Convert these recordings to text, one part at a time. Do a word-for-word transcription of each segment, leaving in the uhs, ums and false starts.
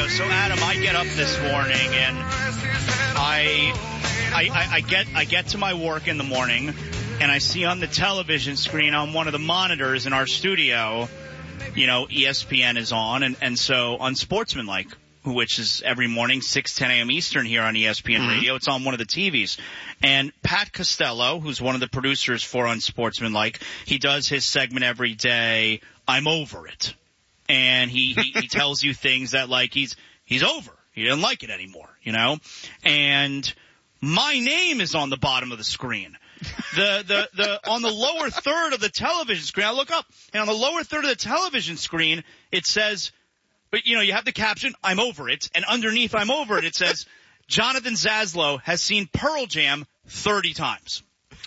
So, so Adam, I get up this morning and I, I, I, I get, I get to my work in the morning and I see on the television screen on one of the monitors in our studio, you know, E S P N is on, and, and so Unsportsmanlike, which is every morning, six, ten a.m. Eastern here on E S P N mm-hmm. Radio. It's on one of the T Vs. And Pat Costello, who's one of the producers for Unsportsmanlike, he does his segment every day, I'm Over It. And he, he, he tells you things that, like, he's he's over. He didn't like it anymore, you know? And my name is on the bottom of the screen. The, the, the, on the lower third of the television screen, I look up, and on the lower third of the television screen, it says, but, you know, you have the caption, I'm over it, and underneath I'm over it, it says, Jonathan Zaslow has seen Pearl Jam thirty times.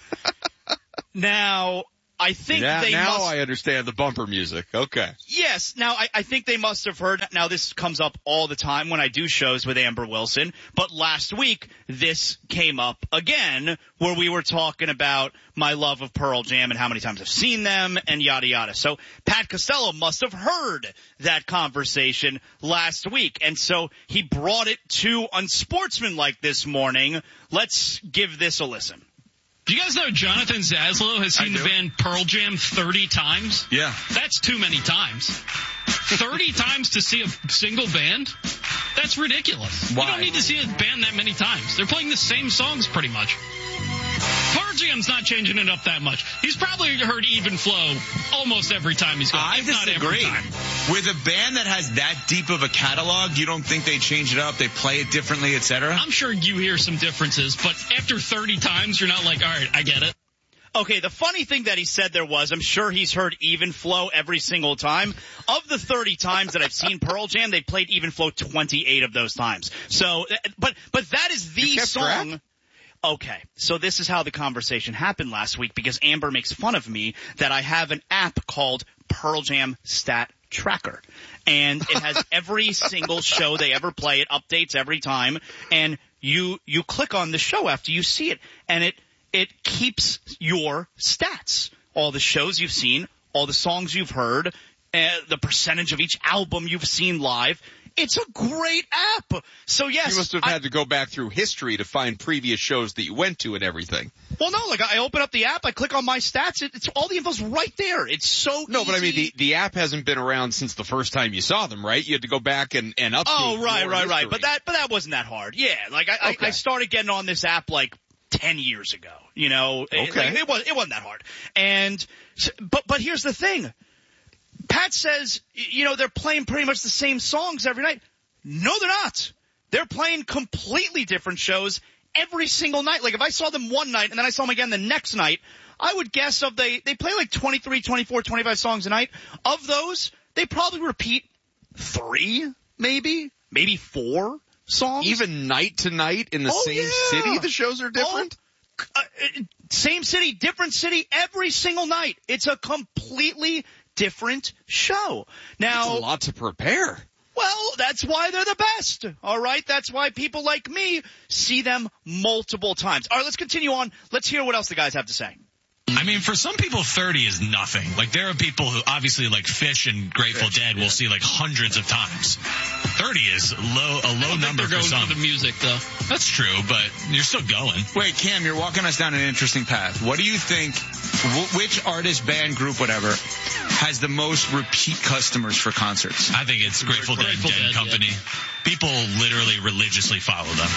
Now, I think yeah, they now must... I understand the bumper music. Okay. Yes. Now, I, I think they must have heard... Now, this comes up all the time when I do shows with Amber Wilson, but last week, this came up again, where we were talking about my love of Pearl Jam and how many times I've seen them and yada yada. So, Pat Costello must have heard that conversation last week, and so he brought it to Unsportsmanlike this morning. Let's give this a listen. Do you guys know Jonathan Zaslow has seen the band Pearl Jam thirty times? Yeah. That's too many times. thirty times to see a single band? That's ridiculous. Why? You don't need to see a band that many times. They're playing the same songs pretty much. Pearl Jam's not changing it up that much. He's probably heard Even Flow almost every time he's gone. I disagree. With a band that has that deep of a catalog, you don't think they change it up, they play it differently, et cetera? I'm sure you hear some differences, but after thirty times, you're not like, all right, I get it. Okay, the funny thing that he said there was, I'm sure he's heard Even Flow every single time. Of the thirty times that I've seen Pearl Jam, they played Even Flow twenty-eight of those times. So, but, but that is the song. Track? Okay, so this is how the conversation happened last week, because Amber makes fun of me that I have an app called Pearl Jam Stat Tracker. And it has every single show they ever play. It updates every time. And you you click on the show after you see it, and it it keeps your stats. All the shows you've seen, all the songs you've heard, uh, the percentage of each album you've seen live. It's a great app. So, yes. You must have I, had to go back through history to find previous shows that you went to and everything. Well, no, like I open up the app, I click on my stats, it, it's all the info's right there. It's so No, easy. but I mean, the, the app hasn't been around since the first time you saw them, right? You had to go back and, and update. Oh, right, right, history. right. But that, but that wasn't that hard. Yeah, like I, okay. I, I started getting on this app like ten years ago, you know. Okay. It, like, it, wasn't, it wasn't that hard. And, but, but here's the thing. Pat says, you know, they're playing pretty much the same songs every night. No, they're not. They're playing completely different shows every single night. Like, if I saw them one night and then I saw them again the next night, I would guess of they, they play like twenty-three, twenty-four, twenty-five songs a night. Of those, they probably repeat three, maybe, maybe four songs. Even night to night in the oh, same yeah. city, the shows are different? Oh, uh, same city, different city, every single night. It's a completely different show. Now, that's a lot to prepare. Well, that's why they're the best. All right? That's why people like me see them multiple times. All right, let's continue on. Let's hear what else the guys have to say. I mean, for some people, thirty is nothing. Like, there are people who obviously, like Fish and Grateful Fish, Dead, yeah. will see like hundreds of times. thirty is low, a low I number think they're for going some. For the music, though. That's true, but you're still going. Wait, Cam, you're walking us down an interesting path. What do you think? Which artist, band, group, whatever, has the most repeat customers for concerts? I think it's Grateful, Grateful Dead, Dead, Dead Company. Yeah. People literally religiously follow them.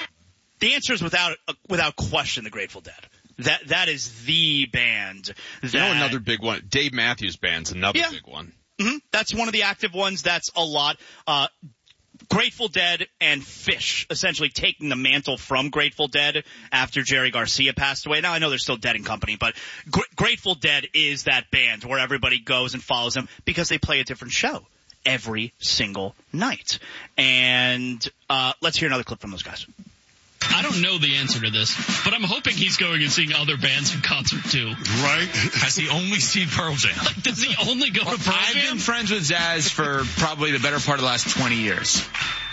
The answer is without uh, without question the Grateful Dead. That that is the band. That, you know another big one? Dave Matthews Band's another yeah. big one. Mm-hmm. That's one of the active ones. That's a lot. Uh, Grateful Dead and Fish essentially taking the mantle from Grateful Dead after Jerry Garcia passed away. Now, I know they're still Dead and Company, but Gr- Grateful Dead is that band where everybody goes and follows them because they play a different show every single night. And uh, let's hear another clip from those guys. I don't know the answer to this, but I'm hoping he's going and seeing other bands in concert too. Right? Has he only seen Pearl Jam? Like, does he only go well, to Pearl I've Jam? I've been friends with Zaz for probably the better part of the last twenty years.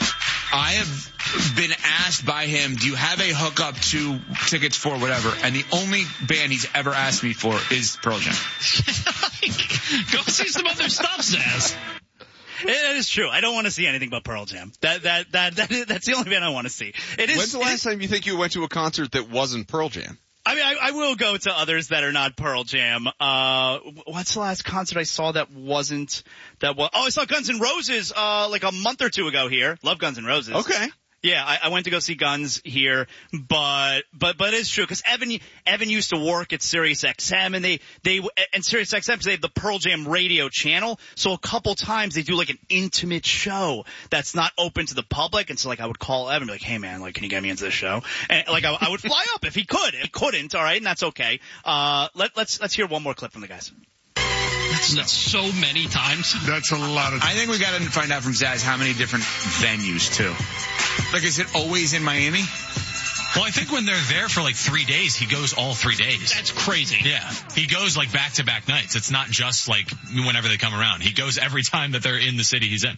I have been asked by him, do you have a hookup to tickets for whatever? And the only band he's ever asked me for is Pearl Jam. Go see some other stuff, Zaz. It is true. I don't want to see anything but Pearl Jam. That that that, that is, that's the only band I want to see. It is. When's the last time you think you went to a concert that wasn't Pearl Jam? I mean, I, I will go to others that are not Pearl Jam. Uh, what's the last concert I saw that wasn't, that was, oh, I saw Guns N' Roses, uh, like a month or two ago here. Love Guns N' Roses. Okay. Yeah, I, I went to go see Guns here, but, but, but it's true, cause Evan, Evan used to work at Sirius X M and they, they, and Sirius X M, they have the Pearl Jam radio channel. So a couple times they do like an intimate show that's not open to the public. And so like I would call Evan and be like, hey man, like, can you get me into this show? And like I, I would fly up if he could. If he couldn't, all right, and that's okay. Uh, let, let's, let's hear one more clip from the guys. That's, that's so many times. That's a lot of I think we got to find out from Zaz how many different venues, too. Like, is it always in Miami? Well, I think when they're there for like three days, he goes all three days. That's crazy. Yeah. He goes like back-to-back nights. It's not just like whenever they come around. He goes every time that they're in the city he's in.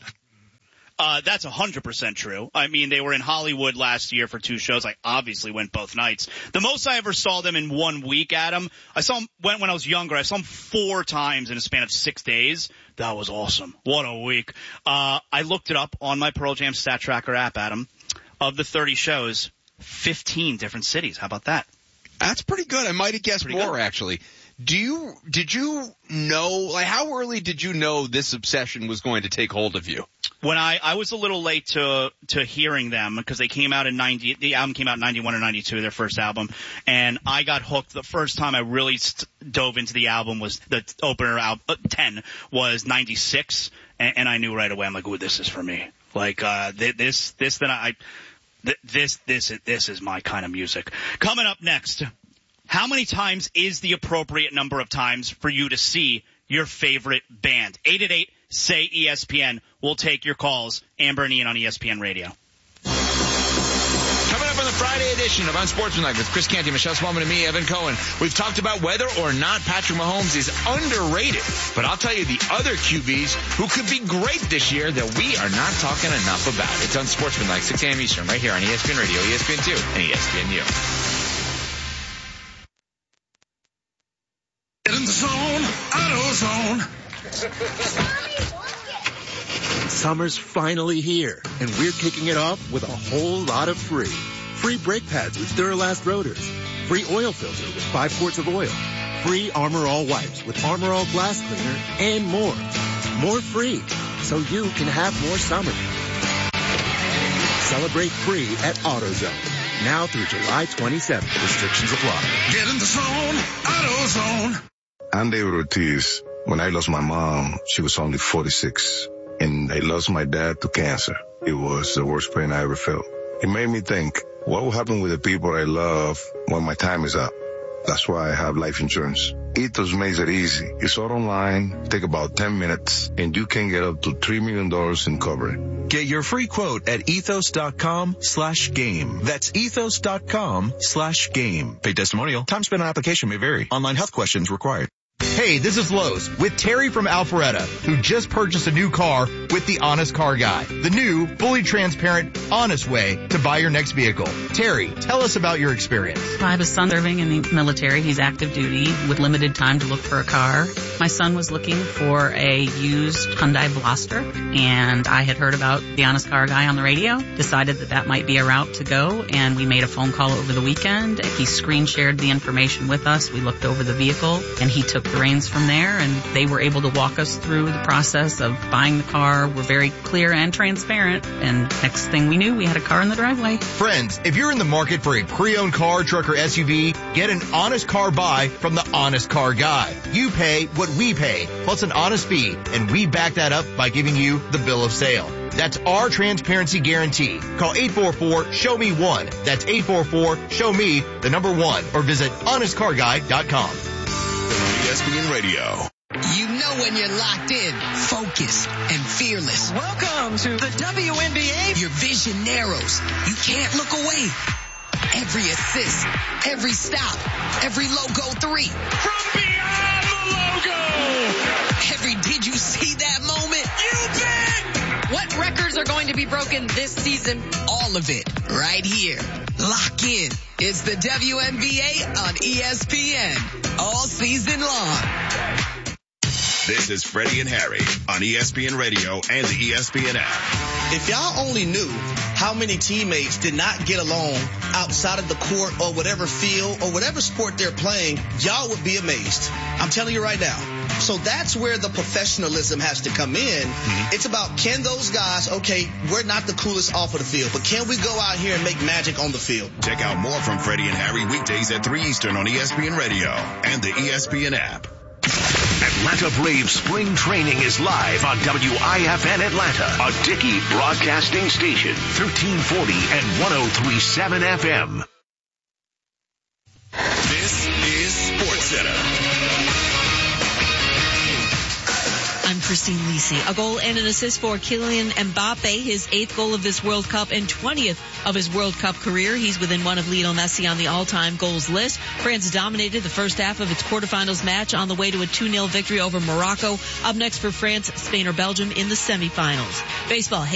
Uh, that's a hundred percent true. I mean, they were in Hollywood last year for two shows. I obviously went both nights. The most I ever saw them in one week, Adam, I saw them when, when I was younger. I saw them four times in a span of six days. That was awesome. What a week. Uh, I looked it up on my Pearl Jam Stat Tracker app, Adam. Of the thirty shows, fifteen different cities. How about that? That's pretty good. I might have guessed Pretty more, good. actually. Do you, did you know, like, how early did you know this obsession was going to take hold of you? When I, I was a little late to, to hearing them because they came out in ninety, the album came out in ninety-one or ninety-two, their first album, and I got hooked. The first time I really st- dove into the album was, the opener album, uh, ten was ninety-six, and, and I knew right away, I'm like, ooh, this is for me. Like, uh, th- this, this, then I, th- this, this, this is my kind of music. Coming up next, how many times is the appropriate number of times for you to see your favorite band? eight eight eight, say E S P N. We'll take your calls. Amber and Ian on E S P N Radio. Coming up on the Friday edition of Unsportsmanlike with Chris Canty, Michelle Smallman, and me, Evan Cohen. We've talked about whether or not Patrick Mahomes is underrated. But I'll tell you the other Q Bs who could be great this year that we are not talking enough about. It's Unsportsmanlike, six a.m. Eastern, right here on E S P N Radio, E S P N two, and E S P N U. Get in the zone, AutoZone. Summer's finally here, and we're kicking it off with a whole lot of free. Free brake pads with Duralast rotors. Free oil filter with five quarts of oil. Free Armor All wipes with Armor All glass cleaner, and more. More free, so you can have more summer. Celebrate free at AutoZone. Now through July twenty-seventh. Restrictions apply. Get in the zone, AutoZone. I'm David Ortiz. When I lost my mom, she was only forty-six. And I lost my dad to cancer. It was the worst pain I ever felt. It made me think, what will happen with the people I love when my time is up? That's why I have life insurance. Ethos makes it easy. It's all online, take about ten minutes, and you can get up to three million dollars in coverage. Get your free quote at ethos.com slash game. That's ethos.com slash game. Paid testimonial. Time spent on application may vary. Online health questions required. Hey, this is Lowe's with Terry from Alpharetta, who just purchased a new car with the Honest Car Guy, the new, fully transparent, honest way to buy your next vehicle. Terry, tell us about your experience. I have a son serving in the military. He's active duty with limited time to look for a car. My son was looking for a used Hyundai Blaster, and I had heard about the Honest Car Guy on the radio, decided that that might be a route to go, and we made a phone call over the weekend. He screen shared the information with us. We looked over the vehicle, and he took the reins from there, and they were able to walk us through the process of buying the car. We're very clear and transparent, and next thing we knew, we had a car in the driveway. Friends, if you're in the market for a pre-owned car, truck, or S U V, get an honest car buy from the Honest Car Guy. You pay what we pay, plus an honest fee, and we back that up by giving you the bill of sale. That's our transparency guarantee. Call eight four four, show me one. That's eight four four, show me the number one, or visit honest car guy dot com. E S P N Radio. You know when you're locked in, focused, and fearless. Welcome to the W N B A. Your vision narrows. You can't look away. Every assist, every stop, every logo three. From beyond the logo. Every did you see that moment? You bet. What records are going to be broken this season? All of it right here. Lock in. It's the W N B A on E S P N all season long. This is Freddie and Harry on E S P N Radio and the E S P N app. If y'all only knew how many teammates did not get along outside of the court or whatever field or whatever sport they're playing, y'all would be amazed. I'm telling you right now. So that's where the professionalism has to come in. Mm-hmm. It's about, can those guys, okay, we're not the coolest off of the field, but can we go out here and make magic on the field? Check out more from Freddie and Harry weekdays at three Eastern on E S P N Radio and the E S P N app. Atlanta Braves spring training is live on W I F N Atlanta, a Dickey broadcasting station, thirteen forty and ten thirty-seven F M. This is SportsCenter. I'm Christine Lisi. A goal and an assist for Kylian Mbappe, his eighth goal of this World Cup and twentieth of his World Cup career. He's within one of Lionel Messi on the all-time goals list. France dominated the first half of its quarterfinals match on the way to a two nil victory over Morocco. Up next for France, Spain, or Belgium in the semifinals. Baseball.